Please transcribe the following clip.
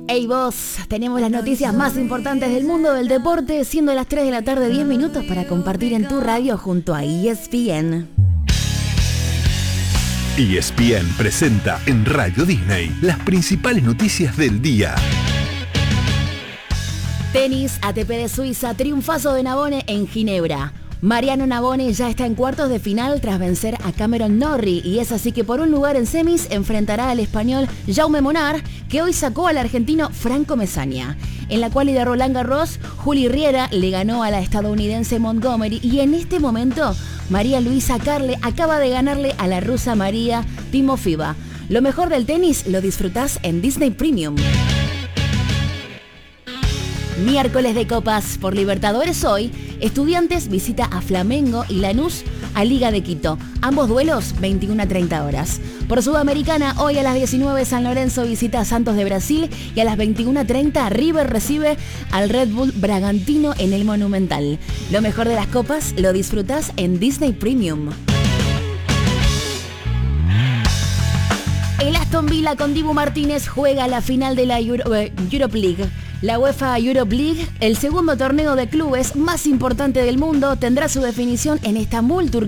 Hey vos, tenemos las noticias más importantes del mundo del deporte, siendo las 3 de la tarde, 10 minutos para compartir en tu radio junto a ESPN. ESPN presenta en Radio Disney las principales noticias del día. Tenis, ATP de Suiza, triunfazo de Nabone en Ginebra. Mariano Nabone ya está en cuartos de final tras vencer a Cameron Norrie y es así que por un lugar en semis enfrentará al español Jaume Munar, que hoy sacó al argentino Franco Mesaña. En la quali de Roland Garros, Juli Riera le ganó a la estadounidense Montgomery y en este momento María Luisa Carle acaba de ganarle a la rusa María Timofeva. Lo mejor del tenis lo disfrutás en Disney Premium. Miércoles de Copas por Libertadores hoy, Estudiantes visita a Flamengo y Lanús a Liga de Quito. Ambos duelos 21 a 30 horas. Por Sudamericana, hoy a las 19 San Lorenzo visita a Santos de Brasil y a las 21 a 30 River recibe al Red Bull Bragantino en el Monumental. Lo mejor de las copas lo disfrutás en Disney Premium. El Aston Villa con Dibu Martínez juega la final de la Europe League. La UEFA Europe League, el segundo torneo de clubes más importante del mundo, tendrá su definición en Estambul, Turquía.